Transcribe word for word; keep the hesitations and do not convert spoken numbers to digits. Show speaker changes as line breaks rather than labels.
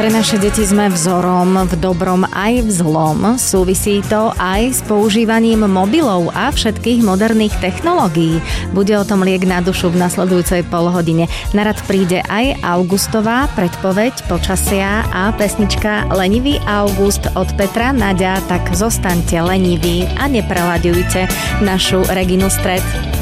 Pre naše deti sme vzorom v dobrom aj v zlom. Súvisí to aj s používaním mobilov a všetkých moderných technológií. Bude o tom liek na dušu v nasledujúcej polhodine. Na rad príde aj Augustová predpoveď počasia a pesnička Lenivý August od Petra Naďa, tak zostaňte leniví a neprelaďujte našu Reginu Stred.